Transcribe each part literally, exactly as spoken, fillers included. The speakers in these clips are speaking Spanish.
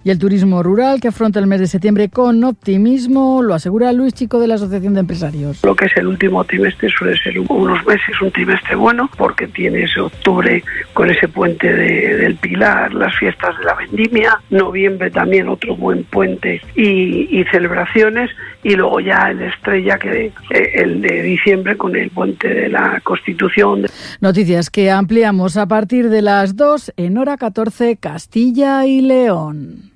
Y el turismo rural, que afronta el mes de septiembre con optimismo, lo asegura Luis Chico de la Asociación de Empresarios. Lo que es el último trimestre suele ser unos meses, un trimestre bueno, porque tienes octubre con ese puente de, del Pilar, las fiestas de la Vendimia, noviembre también otro buen puente y, y celebraciones, y luego ya el estrella, que el de diciembre con el puente de la Constitución. Noticias que ampliamos a partir de las dos en hora catorce, Castilla y León.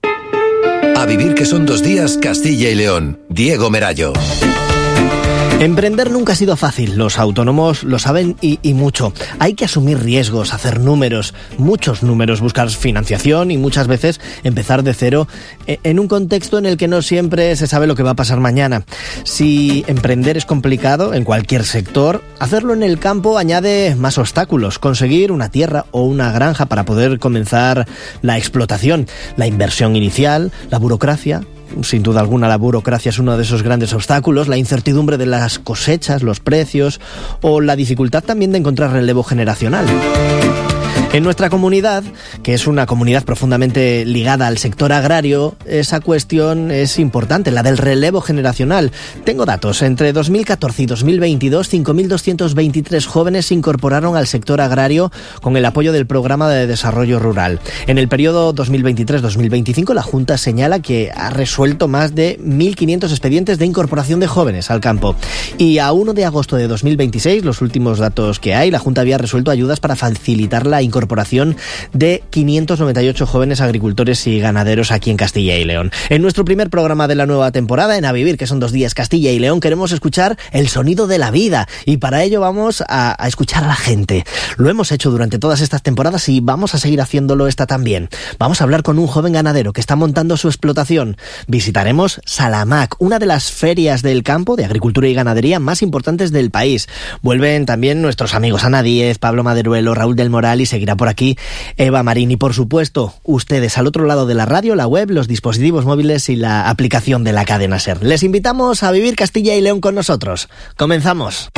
A vivir que son dos días, Castilla y León. Diego Merallo. Emprender nunca ha sido fácil, los autónomos lo saben y, y mucho. Hay que asumir riesgos, hacer números, muchos números, buscar financiación y muchas veces empezar de cero en un contexto en el que no siempre se sabe lo que va a pasar mañana. Si emprender es complicado en cualquier sector, hacerlo en el campo añade más obstáculos. Conseguir una tierra o una granja para poder comenzar la explotación, la inversión inicial, la burocracia. Sin duda alguna, la burocracia es uno de esos grandes obstáculos, la incertidumbre de las cosechas, los precios o la dificultad también de encontrar relevo generacional. En nuestra comunidad, que es una comunidad profundamente ligada al sector agrario, esa cuestión es importante, la del relevo generacional. Tengo datos. Entre dos mil catorce y dos mil veintidós, cinco mil doscientos veintitrés jóvenes se incorporaron al sector agrario con el apoyo del Programa de Desarrollo Rural. En el periodo dos mil veintitrés dos mil veinticinco, la Junta señala que ha resuelto más de mil quinientos expedientes de incorporación de jóvenes al campo. Y a primero de agosto de dos mil veintiséis, los últimos datos que hay, la Junta había resuelto ayudas para facilitar la incorporación incorporación de quinientos noventa y ocho jóvenes agricultores y ganaderos aquí en Castilla y León. En nuestro primer programa de la nueva temporada, en A Vivir, que son dos días Castilla y León, queremos escuchar el sonido de la vida y para ello vamos a, a escuchar a la gente. Lo hemos hecho durante todas estas temporadas y vamos a seguir haciéndolo esta también. Vamos a hablar con un joven ganadero que está montando su explotación. Visitaremos Salamac, una de las ferias del campo de agricultura y ganadería más importantes del país. Vuelven también nuestros amigos Ana Díez, Pablo Maderuelo, Raúl del Moral y seguirá por aquí Eva Marín. Y por supuesto, ustedes al otro lado de la radio, la web, los dispositivos móviles y la aplicación de la cadena SER. Les invitamos a vivir Castilla y León con nosotros. Comenzamos.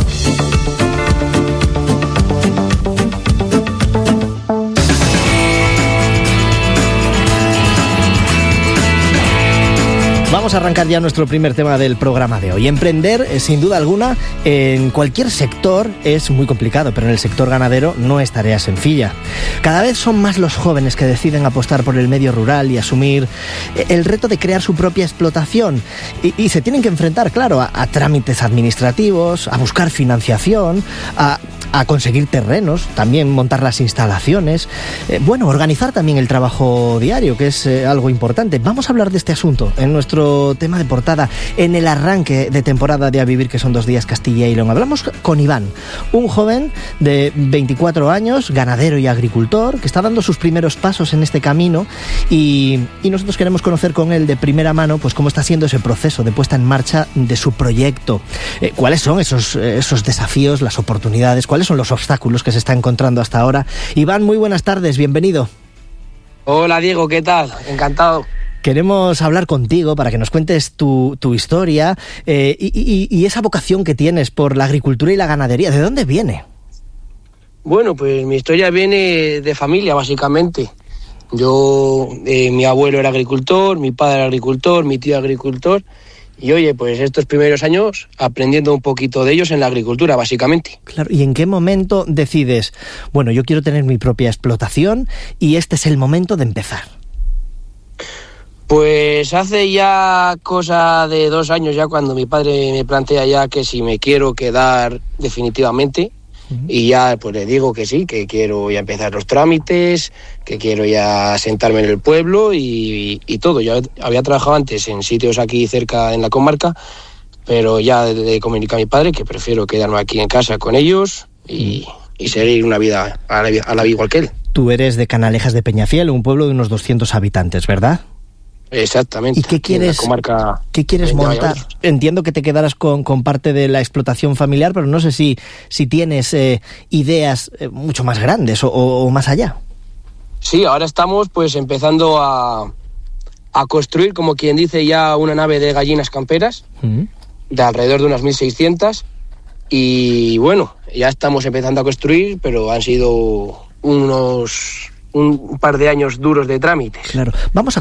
Vamos a arrancar ya nuestro primer tema del programa de hoy. Emprender, eh, sin duda alguna, en cualquier sector es muy complicado, pero en el sector ganadero no es tarea sencilla. Cada vez son más los jóvenes que deciden apostar por el medio rural y asumir el reto de crear su propia explotación. Y, y se tienen que enfrentar, claro, a, a trámites administrativos, a buscar financiación, a... a conseguir terrenos, también montar las instalaciones, eh, bueno, organizar también el trabajo diario, que es eh, algo importante. Vamos a hablar de este asunto en nuestro tema de portada, en el arranque de temporada de A Vivir, que son dos días Castilla y León. Hablamos con Iván, un joven de veinticuatro años, ganadero y agricultor, que está dando sus primeros pasos en este camino y, y nosotros queremos conocer con él de primera mano pues cómo está siendo ese proceso de puesta en marcha de su proyecto, eh, cuáles son esos, esos desafíos, las oportunidades, cuáles son los obstáculos que se está encontrando hasta ahora. Iván, muy buenas tardes, bienvenido. Hola Diego, ¿qué tal? Encantado. Queremos hablar contigo para que nos cuentes tu, tu historia eh, y, y, y esa vocación que tienes por la agricultura y la ganadería. ¿De dónde viene? Bueno, pues mi historia viene de familia, básicamente. Yo, eh, mi abuelo era agricultor, mi padre era agricultor, mi tío agricultor. Y oye, pues estos primeros años aprendiendo un poquito de ellos en la agricultura, básicamente. Claro, ¿y en qué momento decides, bueno, yo quiero tener mi propia explotación y este es el momento de empezar? Pues hace ya cosa de dos años ya cuando mi padre me plantea ya que si me quiero quedar definitivamente. Y ya pues le digo que sí, que quiero ya empezar los trámites, que quiero ya sentarme en el pueblo y, y todo. Yo había trabajado antes en sitios aquí cerca en la comarca, pero ya le comuniqué a mi padre que prefiero quedarme aquí en casa con ellos y, y seguir una vida a la, a la vida igual que él. Tú eres de Canalejas de Peñafiel, un pueblo de unos doscientos habitantes, ¿verdad? Exactamente. ¿Y qué quieres, comarca, ¿qué quieres montar? Entiendo que te quedarás con, con parte de la explotación familiar, pero no sé si, si tienes eh, ideas eh, mucho más grandes o, o, o más allá. Sí, ahora estamos pues empezando a, a construir, como quien dice, ya una nave de gallinas camperas, uh-huh. de alrededor de unas mil seiscientas, y bueno, ya estamos empezando a construir, pero han sido unos un par de años duros de trámites. Claro, vamos a